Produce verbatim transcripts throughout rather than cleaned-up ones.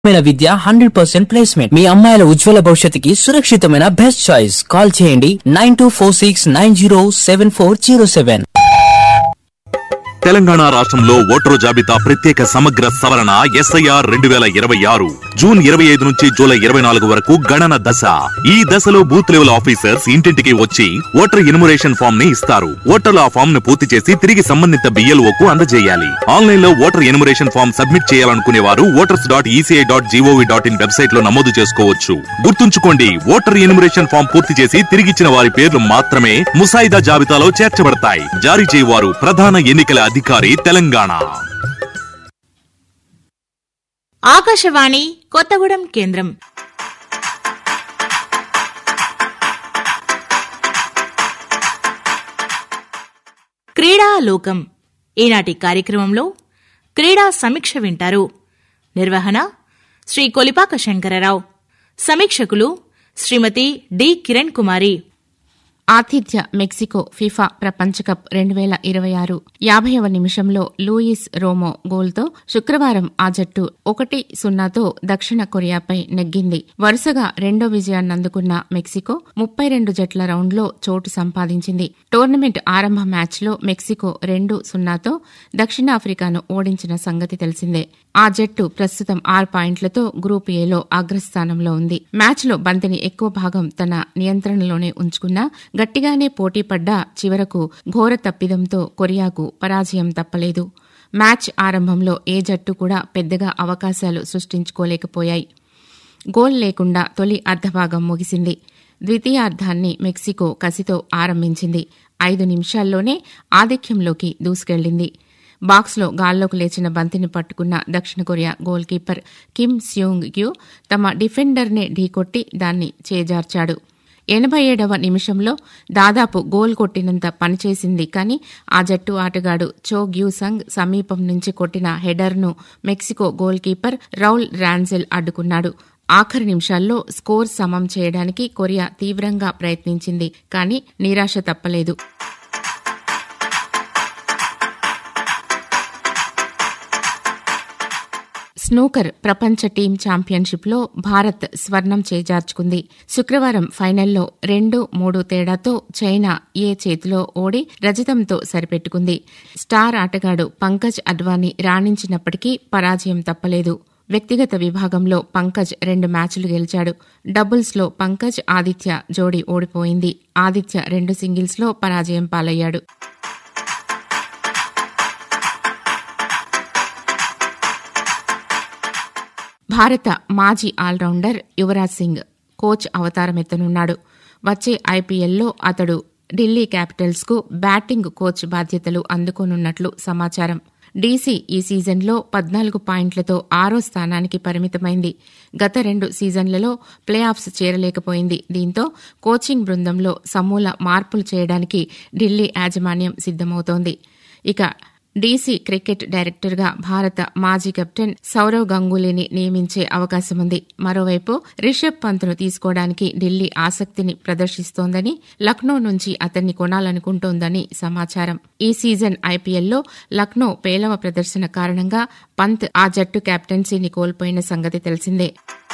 విద్య hundred percent placement. మీ అమ్మాయిల ఉజ్వల భవిష్యత్తుకి సురక్షితమైన బెస్ట్ చాయిస్. కాల్ చేయండి nine two four six nine zero seven four zero seven. Telangana రాష్ట్రంలో voter జాబితా ప్రత్యేక సమగ్ర సవరణ ఎస్ఐఆర్ రెండు వేల ఇరవై ఆరు జూన్ ఇరవై ఐదు నుంచి జూలై ఇరవై నాలుగు వరకు గణన దశ. ఈ దశలో బూత్ లెవెల్ ఆఫీసర్స్ ఇంటింటికి వచ్చి ఓటర్ ఎన్యుమరేషన్ ఫామ్ ని ఇస్తారు. ఓటర్లు ఆ ఫామ్ ను పూర్తి చేసి తిరిగి సంబంధిత బిఎల్ఓకు అందజేయాలి. ఆన్లైన్ లో ఓటర్ ఎన్యుమరేషన్ ఫామ్ సబ్మిట్ చేయాలనుకునే వారు voters dot ECI dot GOV dot in website లో నమోదు చేసుకోవచ్చు. గుర్తుంచుకోండి, ఓటర్ ఎన్యుమరేషన్ ఫామ్ పూర్తి చేసి తిరిగిచ్చిన వారి పేర్లు మాత్రమే ముసాయిదా జాబితాలో చేర్చబడతాయి. జారీ చేయవారు ప్రధాన ఎన్నికల అధికారి తెలంగాణ. ఆకాశవాణి కొత్తగూడెం కేంద్రం. క్రీడాలోకం ఈనాటి కార్యక్రమంలో క్రీడా సమీక్ష వింటారు. నిర్వహణ శ్రీ కొలిపాక శంకరరావు. సమీక్షకులు శ్రీమతి డి కిరణ్ కుమారి. ఆతిథ్య మెక్సికో ఫిఫా ప్రపంచ కప్ రెండు వేల ఇరవై ఆరు యాభైవ నిమిషంలో లూయిస్ రోమో గోల్తో శుక్రవారం ఆ జట్టు ఒకటి సున్నాతో దక్షిణ కొరియాపై నెగ్గింది. వరుసగా రెండో విజయాన్ని అందుకున్న మెక్సికో ముప్పై రెండు జట్ల రౌండ్లో చోటు సంపాదించింది. టోర్నమెంట్ ఆరంభ మ్యాచ్లో మెక్సికో రెండు సున్నాతో దక్షిణాఫ్రికాను ఓడించిన సంగతి తెలిసిందే. ఆ జట్టు ప్రస్తుతం ఆరు పాయింట్లతో గ్రూప్ ఏలో అగ్రస్థానంలో ఉంది. మ్యాచ్లో బంతిని ఎక్కువ భాగం తన నియంత్రణలోనే ఉంచుకున్నా గట్టిగానే పోటీపడ్డా చివరకు ఘోర తప్పిదంతో కొరియాకు పరాజయం తప్పలేదు. మ్యాచ్ ఆరంభంలో ఏ జట్టు కూడా పెద్దగా అవకాశాలు సృష్టించుకోలేకపోయాయి. గోల్ లేకుండా తొలి అర్ధభాగం ముగిసింది. ద్వితీయార్ధాన్ని మెక్సికో కసితో ఆరంభించింది. ఐదు నిమిషాల్లోనే ఆధిక్యంలోకి దూసుకెళ్లింది. బాక్స్లో గాల్లోకి లేచిన బంతిని పట్టుకున్న దక్షిణ కొరియా గోల్ కీపర్ కిమ్ స్యూంగ్ గ్యూ తమ డిఫెండర్నే ఢీకొట్టి దాన్ని చేజార్చాడు. ఎనభై ఏడవ నిమిషంలో దాదాపు గోల్ కొట్టినంత పనిచేసింది. కానీ ఆ జట్టు ఆటగాడు చో గ్యూసంగ్ సమీపం నుంచి కొట్టిన హెడర్ను మెక్సికో గోల్ కీపర్ రౌల్ రాన్సెల్ అడ్డుకున్నాడు. ఆఖరి నిమిషాల్లో స్కోర్ సమం చేయడానికి కొరియా తీవ్రంగా ప్రయత్నించింది. కానీ నిరాశ తప్పలేదు. స్నూకర్ ప్రపంచ టీం ఛాంపియన్షిప్లో భారత్ స్వర్ణం చేజార్చుకుంది. శుక్రవారం ఫైనల్లో రెండు మూడు తేడాతో చైనా ఏ చేతిలో ఓడి రజతంతో సరిపెట్టుకుంది. స్టార్ ఆటగాడు పంకజ్ అడ్వాణి రాణించినప్పటికీ పరాజయం తప్పలేదు. వ్యక్తిగత విభాగంలో పంకజ్ రెండు మ్యాచ్లు గెలిచాడు. డబుల్స్లో పంకజ్ ఆదిత్య జోడీ ఓడిపోయింది. ఆదిత్య రెండు సింగిల్స్లో పరాజయం పాలయ్యాడు. భారత మాజీ ఆల్రౌండర్ యువరాజ్ సింగ్ కోచ్ అవతారమెత్తనున్నాడు. వచ్చే ఐపీఎల్లో అతడు ఢిల్లీ క్యాపిటల్స్కు బ్యాటింగ్ కోచ్ బాధ్యతలు అందుకోనున్నట్లు సమాచారం. డీసీ ఈ సీజన్లో పద్నాలుగు పాయింట్లతో ఆరో స్థానానికి పరిమితమైంది. గత రెండు సీజన్లలో ప్లే ఆఫ్స్ చేరలేకపోయింది. దీంతో కోచింగ్ బృందంలో సమూల మార్పులు చేయడానికి ఢిల్లీ యాజమాన్యం సిద్దమవుతోంది. ఇక డీసీ క్రికెట్ డైరెక్టర్గా భారత మాజీ కెప్టెన్ సౌరవ్ గంగూలీని నియమించే అవకాశముంది. మరోవైపు రిషబ్ పంత్ను తీసుకోవడానికి ఢిల్లీ ఆసక్తిని ప్రదర్శిస్తోందని, లక్నో నుంచి అతన్ని కొనాలనుకుంటోందని సమాచారం. ఈ సీజన్ ఐపీఎల్లో లక్నో పేలవ ప్రదర్శన కారణంగా పంత్ ఆ జట్టు కెప్టెన్సీని కోల్పోయిన సంగతి తెలిసిందే.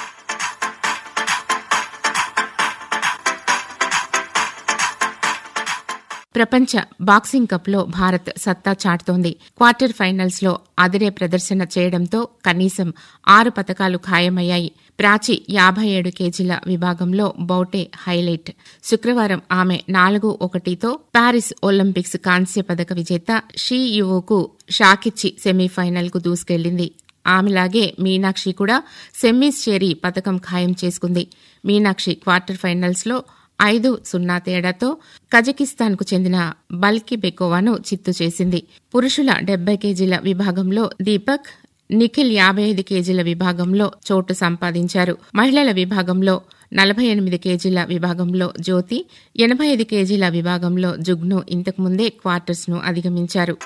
ప్రపంచ బాక్సింగ్ కప్లో భారత్ సత్తా చాటుతోంది. క్వార్టర్ ఫైనల్స్ లో అదిరే ప్రదర్శన చేయడంతో కనీసం ఆరు పతకాలు ఖాయమయ్యాయి. ప్రాచి యాభై ఏడు కేజీల విభాగంలో బౌటే హైలైట్. శుక్రవారం ఆమె నాలుగు ఒకటితో పారిస్ ఒలింపిక్స్ కాంస్య పదక విజేత షీ యువోకు షాకిచ్చి సెమీఫైనల్ కు దూసుకెళ్లింది. ఆమెలాగే మీనాక్షి కూడా సెమీస్ చేరి పతకం ఖాయం చేసుకుంది. మీనాక్షి క్వార్టర్ ఫైనల్స్ లో ఐదు సున్నా తేడాతో కజకిస్తాన్కు చెందిన బల్కి బెకోవాను చిత్తు చేసింది. పురుషుల డెబ్బై కేజీల విభాగంలో దీపక్, నిఖిల్ యాభై ఐదు కేజీల విభాగంలో చోటు సంపాదించారు. మహిళల విభాగంలో నలభై ఎనిమిది కేజీల విభాగంలో జ్యోతి, ఎనభై ఐదు కేజీల విభాగంలో జుగ్ను ఇంతకుముందే క్వార్టర్స్ ను అధిగమించారు.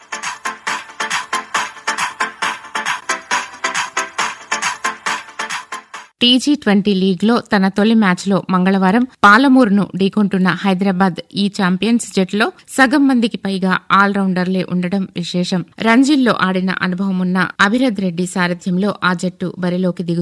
టీజీ ట్వంటీ లీగ్లో తన తొలి మ్యాచ్లో మంగళవారం పాలమూరును ఢీకొంటున్న హైదరాబాద్ ఈ ఛాంపియన్స్ జట్టులో సగం మందికి పైగా ఆల్రౌండర్లే ఉండడం విశేషం. రంజీల్లో ఆడిన అనుభవమున్న అభిరథ్ రెడ్డి సారథ్యంలో ఆ జట్టు బరిలోకి దిగు